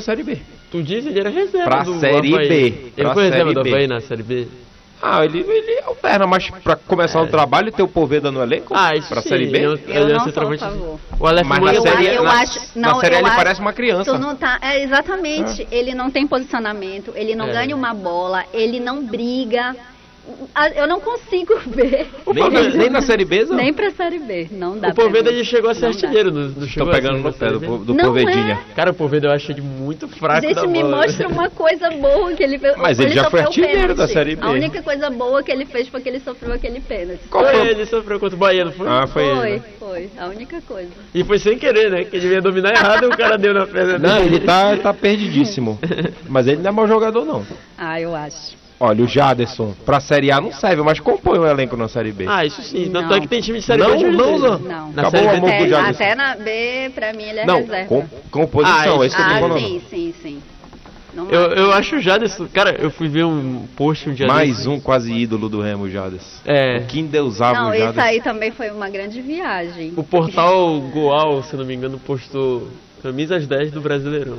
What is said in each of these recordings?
Série B. Tu disse ele era reserva Pra do Série Avaí. B. Ele Pra foi reserva Série do B. Avaí na Série B? Ah, ele alterna, mas pra começar o trabalho e ter o Poveda no elenco? Isso pra sim. Série B? Eu não sou a favor. O Aleph Mas Manga na série, eu acho- na não, série eu ele acho- parece uma criança. Tu não tá, exatamente. Ele não tem posicionamento, ele não É. ganha uma bola, ele não briga. Eu não consigo ver. Nem na Série B, não? Nem pra Série B, não dá O Poveda pra ele ver. chegou a ser Não dá. artilheiro. Não Estão chegou a pegando ser no na pé Série B? do Não Povedinha. Cara, o Poveda eu achei ele muito fraco Gente, da me bola. mostra uma coisa boa que ele fez. Mas ele já foi sofreu o artilheiro da pênalti. Série B. A única coisa boa que ele fez foi que ele sofreu aquele pênalti. Qual Foi foi? ele, sofreu contra o Bahia, não foi? Ah, foi ele. né? Foi. A única coisa. E foi sem querer, né? Que ele ia dominar errado e o cara deu na perna dele. Não, ele tá perdidíssimo. Mas ele não é mau jogador, não. Eu acho. Olha, o Jaderson, pra Série A não serve, mas compõe o elenco na Série B. Isso sim. Tanto Não. é que tem time de Série Não, B. de não, hoje. não. Não. Na Acabou Série o B amor tem- pro Jaderson. Até na B, pra mim, ele é Não, reserva. composição, é isso que eu tô falando. Sim. Não Eu acho o Jaderson... Cara, eu fui ver um post um dia Mais desses. um quase ídolo do Remo, Jaderson. É. O que endeusava Não, o isso Jaderson. aí também foi uma grande viagem. O portal Goal, se não me engano, postou camisas 10 do Brasileirão.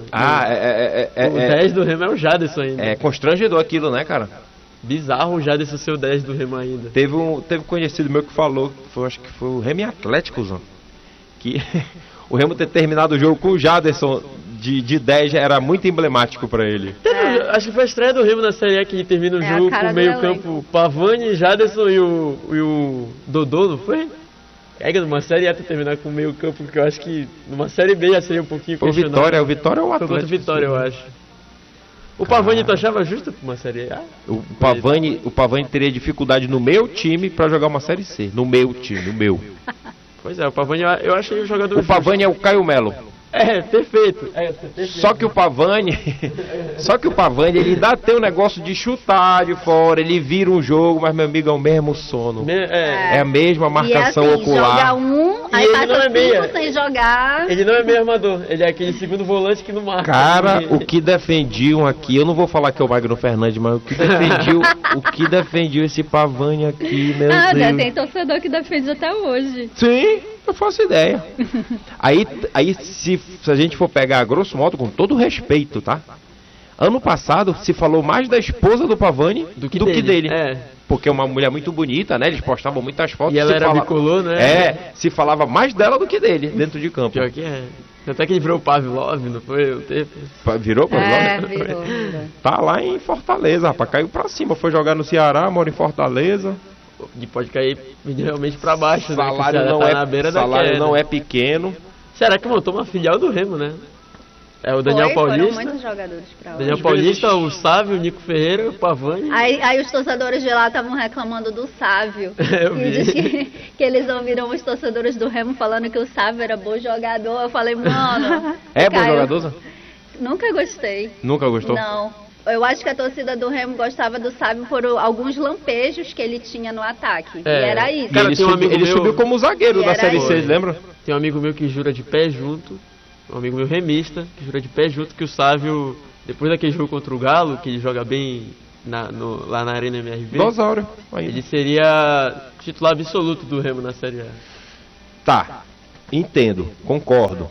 O 10 do Remo é o Jaderson ainda. É constrangedor aquilo, né, cara? Bizarro o Jaderson ser o 10 do Remo ainda. Teve um conhecido meu que falou, acho que foi o Remo e Atlético, Zão, que o Remo ter terminado o jogo com o Jaderson de 10 era muito emblemático pra ele. Acho que foi a estreia do Remo na Série A que termina o É a jogo cara com o do meio elenco. campo Pavani, Jaderson e o Dodô, não foi? Numa Série A tu terminar com o meio campo, porque eu acho que numa Série B já seria um pouquinho Foi o questionável. Vitória ou o Foi Atlético? contra o Vitória, eu acho. O Pavani tu achava justo pra uma Série A? O Pavani teria dificuldade no meu time pra jogar uma Série C. No meu time, no meu. Pois é, o Pavani eu achei o jogador O Pavani é o Caio Melo. perfeito. Só que o Pavani, ele ainda tem um negócio de chutar de fora, ele vira um jogo, mas meu amigo é o mesmo sono. É a mesma marcação e assim, ocular. joga um, E aí ele não passa é meia. 5 sem jogar. Ele não é meio armador, ele é aquele segundo volante que não marca. Cara, Ele- o que defendiam aqui, eu não vou falar que é o Magno Fernandes, mas o que defendiu esse Pavani aqui, meu Já Deus. tem torcedor que defende até hoje. Sim, eu faço ideia. Aí se a gente for pegar a grosso modo, com todo respeito, tá? Ano passado se falou mais da esposa do Pavani do que dele. É. Porque é uma mulher muito bonita, né? Eles postavam muitas fotos. E ela se era bicolor, né? Se falava mais dela do que dele dentro de campo. Pior que é. Até que ele virou o Pavlov, não foi? O tempo. Virou pra nós? Virou. Tá lá em Fortaleza, rapaz. Caiu pra cima. Foi jogar no Ceará, mora em Fortaleza. E pode cair realmente pra baixo, né? Salário Que o Ceará não tá é, na beira da salário queda. não é pequeno. Será que montou uma filial do Remo, né? É o Daniel Foram Paulista. muitos jogadores pra lá. Daniel Paulista, o Sávio, o Nico Ferreira, o Pavani. Aí os torcedores de lá estavam reclamando do Sávio. Eu E vi. diz que eles ouviram os torcedores do Remo falando que o Sávio era bom jogador. Eu falei, mano. É bom Caio, jogador, Zé? Nunca gostei. Nunca gostou? Não. Eu acho que a torcida do Remo gostava do Sávio por alguns lampejos que ele tinha no ataque. E era isso. Cara, ele tem um amigo ele meu- subiu como zagueiro E da era Série isso. C, lembra? Tem um amigo meu que jura de pé junto, um amigo meu remista, que jura de pé junto que o Sávio, depois daquele jogo contra o Galo, que ele joga bem lá na Arena MRV, Dosaurio. Ainda. ele seria titular absoluto do Remo na Série A. Tá, entendo, concordo.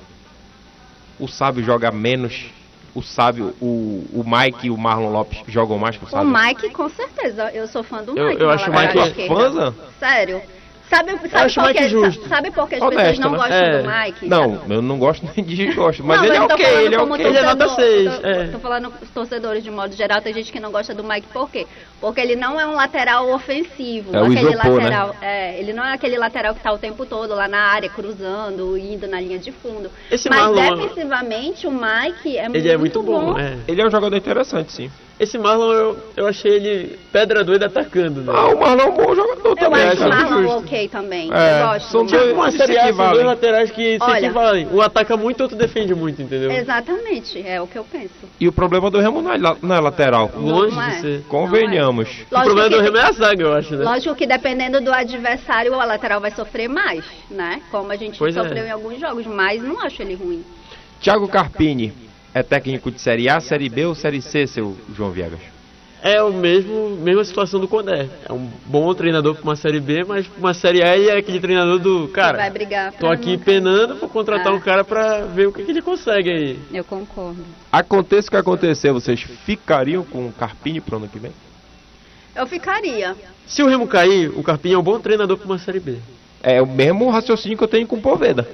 O Sábio joga menos. O Sábio, o Mike e o Marlon Lopes jogam mais que o O Sábio. Mike, com certeza. Eu sou fã do Eu- Mike. eu na acho o lateral Mike- esquerda. Fãzã? Sério. Sabe acho o Mike justo. sabe por que as pessoas Honesto, não né? gostam É. do Mike? Não, eu não gosto nem de desgosto, mas Não, ele é eu tô ok, falando ele é como ok. Ele é nota torcedor, 6, tô, é. tô falando os torcedores de modo geral, tem gente que não gosta do Mike por quê? Porque ele não é um lateral ofensivo. É o aquele isopor, né? lateral, ele não é aquele lateral que tá o tempo todo lá na área, cruzando, indo na linha de fundo. Esse Mas Marlon- defensivamente o Mike é Ele é muito bom, é. Ele é um jogador interessante, sim. Esse Marlon, eu achei ele pedra doida atacando, né? Ah, o Marlon é um bom jogador Eu também, acho o cara. Marlon justo. ok também. É, eu gosto. são do dois- Marlon. Uma se Série A são equivalem. dois laterais que se Olha. equivalem. Um ataca muito, outro defende muito, entendeu? Exatamente, é o que eu penso. E o problema do Remo não é lateral. Longe Não é. de ser. Convenhamos. O problema do que- Remo é a zaga, eu acho, né? Lógico que dependendo do adversário, o lateral vai sofrer mais, né? Como a gente Pois é. sofreu em alguns jogos, mas não acho ele ruim. Thiago Carpini é técnico de Série A, Série B ou Série C, seu João Viegas? é a mesma situação do Condé. É um bom treinador para uma Série B, mas para uma Série A ele é aquele treinador do... Cara, vai brigar tô aqui penando, vou contratar um cara para ver o que ele consegue aí. Eu concordo. Aconteça o que acontecer, vocês ficariam com o Carpini pro ano que vem? Eu ficaria. Se o Remo cair, o Carpini é um bom treinador para uma Série B. É o mesmo raciocínio que eu tenho com o Poveda.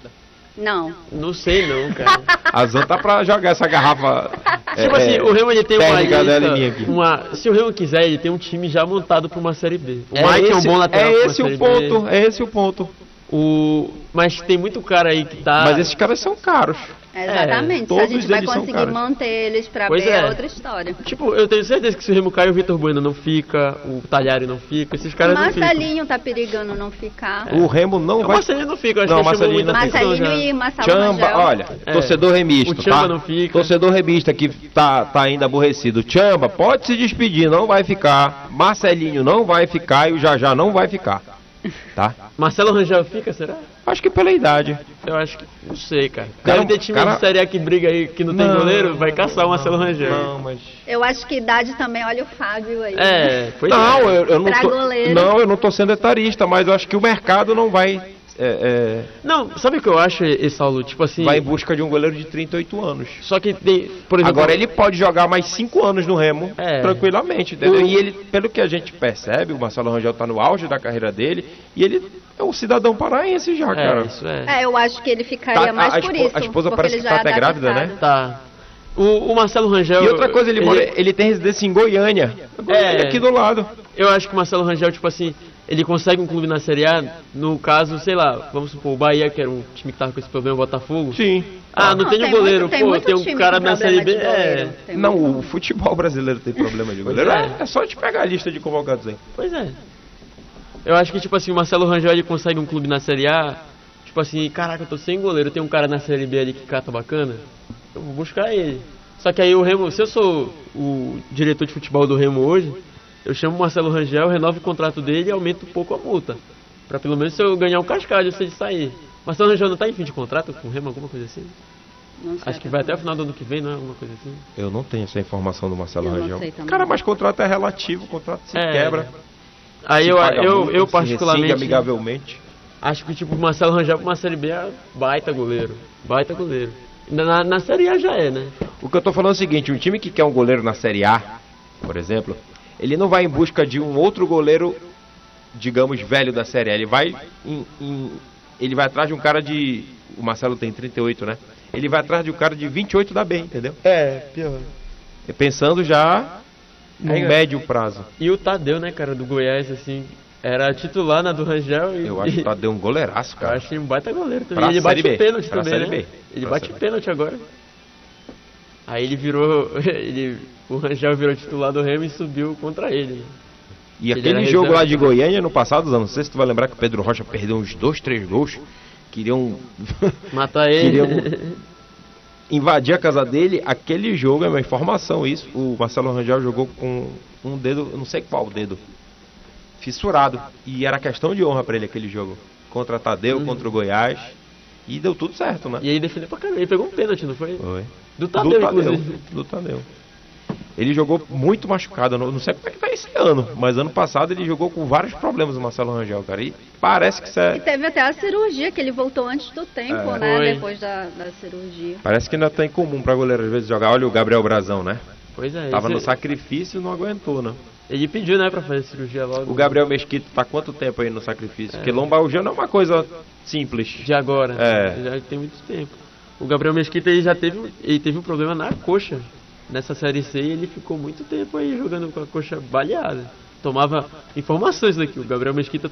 Não sei não, cara. A Zan tá pra jogar essa garrafa. Tipo assim, o Remo ele tem uma lista, se o Remo quiser, ele tem um time já montado pra uma Série B. O Mike é um bom lateral pra uma Série B. É esse o ponto. Mas tem muito cara aí que tá... Mas esses caras são caros. Exatamente, se a gente vai conseguir manter eles pra B é outra história. Tipo, eu tenho certeza que se o Remo cai, o Vitor Bueno não fica, o Talhari não fica, esses caras não ficam. O Marcelinho tá perigando não ficar. O Remo não vai... O Marcelinho não fica, eu acho não, que Marcelinho não Marcelinho e Marcelo Chamba, Rangel. olha, torcedor remista, o Chamba não fica. Torcedor remista que tá ainda aborrecido. Chamba, pode se despedir, não vai ficar. Marcelinho não vai ficar e o Jajá não vai ficar. Tá? Marcelo Rangel fica, será? Acho que pela idade. Eu acho que... Não sei, cara. Deve ter time de Série A que briga aí, que não tem goleiro, vai caçar o Marcelo Rangel. Não, mas... Eu acho que idade também, olha o Fábio aí. Pois não, é. Eu não tô... Goleiro. Não, eu não tô sendo etarista, mas eu acho que o mercado não vai... Não, sabe o que eu acho, Saulo? Tipo assim... Vai em busca de um goleiro de 38 anos. Só que tem, por exemplo... Agora ele pode jogar mais 5 anos no Remo, tranquilamente, entendeu? E ele, pelo que a gente percebe, o Marcelo Rangel tá no auge da carreira dele, e ele é um cidadão paraense já, cara. Isso eu acho que ele ficaria mais por isso. A esposa parece que tá até grávida, né? Tá. O Marcelo Rangel... E outra coisa, ele tem residência em Goiânia. Aqui do lado. Eu acho que o Marcelo Rangel, tipo assim... Ele consegue um clube na Série A, no caso, sei lá, vamos supor, o Bahia, que era um time que tava com esse problema, o Botafogo. Sim. Não tem um goleiro, tem um cara na Série B. Não, o futebol brasileiro tem problema de goleiro. É só te pegar a lista de convocados aí. Pois é. Eu acho que, tipo assim, o Marcelo Rangel, ele consegue um clube na Série A, tipo assim, caraca, eu tô sem goleiro, tem um cara na Série B ali que cata bacana, eu vou buscar ele. Só que aí o Remo, se eu sou o diretor de futebol do Remo hoje... Eu chamo o Marcelo Rangel, renovo o contrato dele e aumento um pouco a multa. Pra pelo menos se eu ganhar um cascalho, se ele sair. Marcelo Rangel não tá em fim de contrato com o Remo, alguma coisa assim? Acho que vai até o final do ano que vem, não é? Alguma coisa assim? Eu não tenho essa informação do Marcelo Rangel. Cara, mas contrato é relativo, o contrato se quebra. Aí eu particularmente... amigavelmente. Acho que tipo, o Marcelo Rangel pra uma Série B é baita goleiro. Baita goleiro. Na Série A já é, né? O que eu tô falando é o seguinte, um time que quer um goleiro na Série A, por exemplo... Ele não vai em busca de um outro goleiro, digamos, velho da Série A. Ele vai atrás de um cara de... O Marcelo tem 38, né? Ele vai atrás de um cara de 28 da B, entendeu? Pior. Pensando já no médio prazo. E o Tadeu, né, cara, do Goiás, assim... Era titular na do Rangel e... Eu acho que o Tadeu um goleiraço, cara. Eu achei um baita goleiro também. Ele bate pênalti também, né? Ele bate pênalti agora. Aí ele virou... O Rangel virou titular do Remo e subiu contra ele. E aquele jogo lá de Goiânia no passado, não sei se tu vai lembrar que o Pedro Rocha perdeu uns 2, 3 gols. Queriam... matar ele. Queriam invadir a casa dele. Aquele jogo, é uma informação isso. O Marcelo Rangel jogou com um dedo, eu não sei qual dedo, fissurado. E era questão de honra pra ele aquele jogo. Contra Tadeu, contra o Goiás. E deu tudo certo, né? E aí defendeu pra caramba. Ele pegou um pênalti, não foi? Foi. Do Tadeu, inclusive. Do Tadeu. Ele jogou muito machucado, não sei como é que tá esse ano, mas ano passado ele jogou com vários problemas o Marcelo Rangel, cara, e parece que isso é... E teve até a cirurgia, que ele voltou antes do tempo, né, foi. depois da cirurgia. Parece que ainda tá incomum pra goleiro às vezes jogar, olha o Gabriel Brazão, né? Pois é. Tava no sacrifício e não aguentou, né? Ele pediu, né, pra fazer cirurgia logo. O Gabriel Mesquita tá quanto tempo aí no sacrifício? Porque lombalgia não é uma coisa simples. De agora, já tem muito tempo. O Gabriel Mesquita, ele teve um problema na coxa. Nessa Série C ele ficou muito tempo aí jogando com a coxa baleada. Tomava informações daqui. O Gabriel Mesquita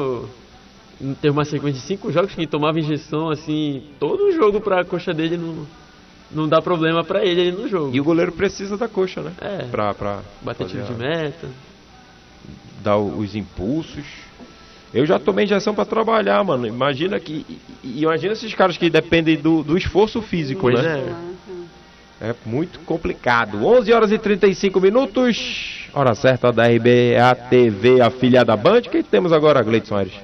teve uma sequência de 5 jogos que ele tomava injeção assim, todo jogo pra coxa dele não dá problema pra ele no jogo. E o goleiro precisa da coxa, né? Pra bater tiro de meta. Dar os impulsos. Eu já tomei injeção pra trabalhar, mano. Imagina esses caras que dependem do esforço físico, pois né? É muito complicado. 11 horas e 35 minutos. Hora certa da RB, a TV afiliada da Band. Quem temos agora, Gleidson Aires?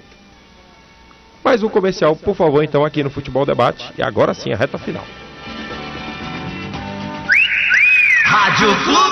Mais um comercial, por favor, então, aqui no Futebol Debate. E agora sim, a reta final. Rádio Clube.